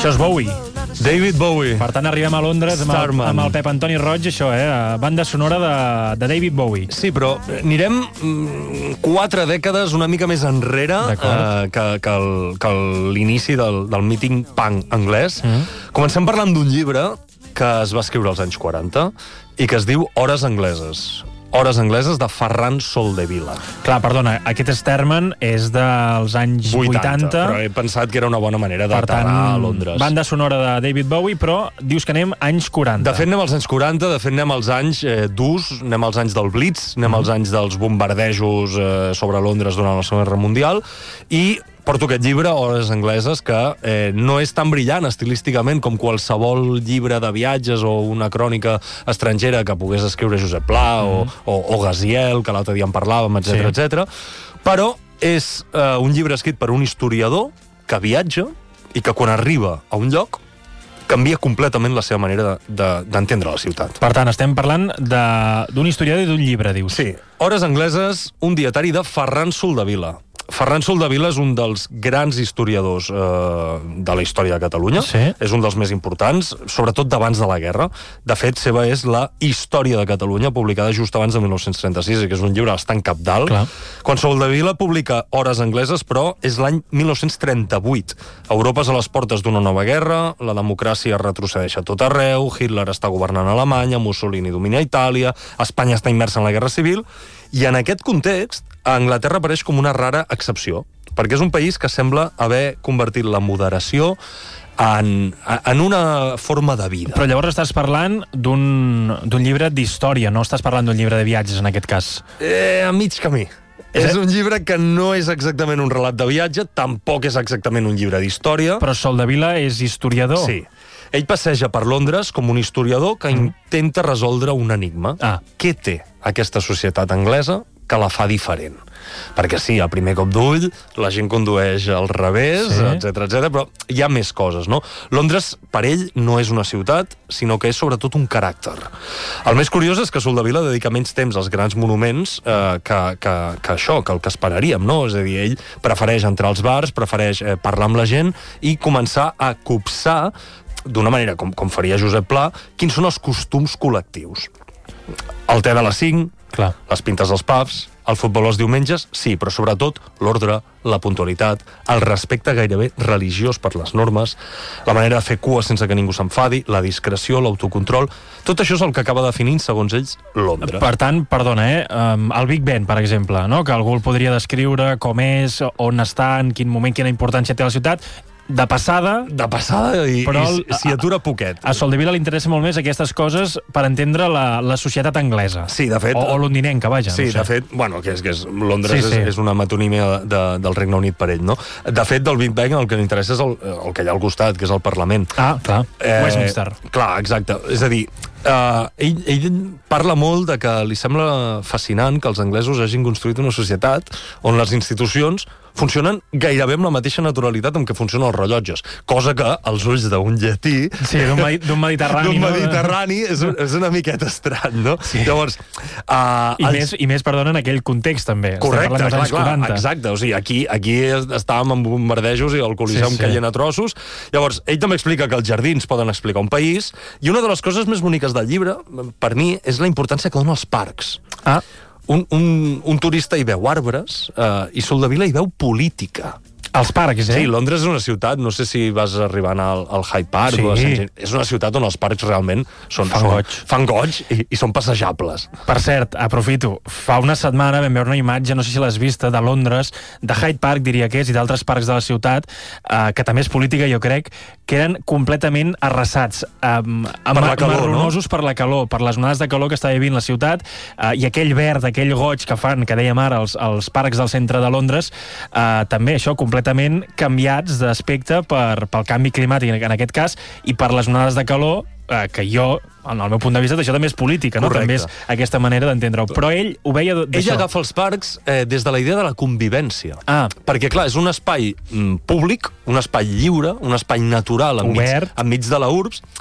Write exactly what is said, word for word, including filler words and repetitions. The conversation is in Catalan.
Això és Bowie. David Bowie. Per tant, arribem a Londres amb el, amb el Pep Antoni Roig, això, eh? Banda sonora de, de David Bowie. Sí, però anirem mm, quatre dècades una mica més enrere eh, que, que, el, que l'inici del, del míting punk anglès. Mm. Comencem parlant d'un llibre que es va escriure als anys quaranta i que es diu Hores angleses. Hores angleses de Ferran Soldevila. Clar, perdona, aquest Sterman és dels anys vuitanta. Però he pensat que era una bona manera d'aterrar a Londres. Banda sonora de David Bowie, però dius que anem anys quaranta. De fet, anem als anys quaranta, de fet, anem als anys eh, durs, anem als anys del Blitz, anem mm. als anys dels bombardejos eh, sobre Londres durant la Segona Guerra Mundial, i porto aquest llibre, Hores angleses, que eh, no és tan brillant estilísticament com qualsevol llibre de viatges o una crònica estrangera que pogués escriure Josep Pla mm. o, o, o Gaziel, que l'altre dia en parlàvem, etcètera, sí. etcètera. Però és eh, un llibre escrit per un historiador que viatja i que quan arriba a un lloc canvia completament la seva manera d'entendre de, de, la ciutat. Per tant, estem parlant d'un historiador i d'un llibre, dius. Sí. Hores angleses, un dietari de Ferran Soldevila. Ferran Soldevila és un dels grans historiadors eh, de la història de Catalunya. Sí. És un dels més importants, sobretot d'abans de la guerra. De fet, seva és la Història de Catalunya, publicada just abans de mil nou-cents trenta-sis, que és un llibre bastant cabdal. Clar. Quan Soldevila publica Hores angleses, però, és l'any mil nou-cents trenta-vuit. Europa és a les portes d'una nova guerra, la democràcia retrocedeix a tot arreu, Hitler està governant a Alemanya, Mussolini domina Itàlia, Espanya està immersa en la Guerra Civil, i en aquest context, Anglaterra apareix com una rara excepció, perquè és un país que sembla haver convertit la moderació en, en una forma de vida. Però llavors estàs parlant d'un llibre d'història, no estàs parlant d'un llibre de viatges, en aquest cas. Eh, a mig camí. És, és un llibre que no és exactament un relat de viatge, tampoc és exactament un llibre d'història. Però Soldevila és historiador. Sí. Ell passeja per Londres com un historiador que mm. intenta resoldre un enigma. Ah. Què té aquesta societat anglesa que la fa diferent? Perquè sí, a primer cop d'ull, la gent condueix al revés, sí. etcètera, etcètera, però hi ha més coses, no? Londres, per ell, no és una ciutat, sinó que és sobretot un caràcter. El més curiós és que Soldevila dedica menys temps als grans monuments eh, que, que, que això, que el que esperaríem, no? És a dir, ell prefereix entrar als bars, prefereix eh, parlar amb la gent i començar a copsar d'una manera com, com faria Josep Pla, quins són els costums col·lectius. El te de les cinc, clar. Les pintes dels pubs, el futbol els diumenges, sí, però sobretot l'ordre, la puntualitat, el respecte gairebé religiós per les normes, la manera de fer cua sense que ningú s'enfadi, la discreció, l'autocontrol... Tot això és el que acaba definint, segons ells, Londres. Per tant, perdona, eh? El Big Ben, per exemple, no? Que algú el podria descriure com és, on està, en quin moment, quina importància té la ciutat... De passada... De passada i, però i s'hi atura poquet. A Soldevila li interessa molt més aquestes coses per entendre la, la societat anglesa. Sí, de fet... O, o londinenca, vaja. Sí, no sé. de fet, bueno, que és, que és, Londres sí, sí. És, és una metonímia de, del Regne Unit per ell, no? De fet, del Big Ben el que li interessa és el, el que hi ha al costat, que és el Parlament. Ah, clar. Eh, Westminster. Clar, exacte. És a dir, Uh, ell, ell parla molt de que li sembla fascinant que els anglesos hagin construït una societat on les institucions funcionen gairebé amb la mateixa naturalitat amb què funcionen els rellotges, cosa que als ulls d'un llatí, sí, d'un mediterrani, d'un mediterrani no? és, és una miqueta estrany, no? Sí. Llavors, uh, I, els... més, i més, perdona, en aquell context també. Correcte, clar, clar, exacte. O sigui, aquí, aquí estàvem amb bombardejos i el Coliseum sí, sí. caient a trossos. Llavors, ell també explica que els jardins poden explicar un país, i una de les coses més boniques del llibre, per mi, és la importància que donen els parcs. Ah. Un, un, un turista hi veu arbres eh, i Soldevila hi veu política. Els parcs, eh? Sí, Londres és una ciutat, no sé si vas arribant al, al Hyde Park, sí. o a Sant... és una ciutat on els parcs realment són, fan són, goig, fan goig i, i són passejables. Per cert, aprofito, fa una setmana vam veure una imatge, no sé si l'has vista, de Londres, de Hyde Park, diria que és, i d'altres parcs de la ciutat, eh, que també és política, jo crec, que eren completament arrasats, eh, per la calor, marronosos no? per la calor, per les onades de calor que estava vivint la ciutat, eh, i aquell verd, aquell goig que fan, que dèiem ara, els, els parcs del centre de Londres, eh, també això completament canviat d'aspecte per, pel canvi climàtic en aquest cas i per les onades de calor eh, que jo, en el meu punt de vista, això també és política, no? També és aquesta manera d'entendre-ho. Però ell ho veia d'això. Ell agafa els parcs eh, des de la idea de la convivència. Ah. Perquè, clar, és un espai mm, públic, un espai lliure, un espai natural enmig, enmig de la urbs,